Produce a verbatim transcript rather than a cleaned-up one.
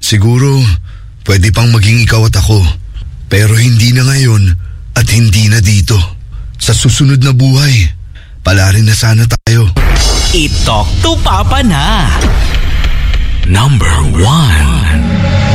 Siguro, pwede pang maging ikaw at ako. Pero hindi na ngayon at hindi na dito. Sa susunod na buhay, pala rin na sana tayo. I-talk to Papa na. Number one.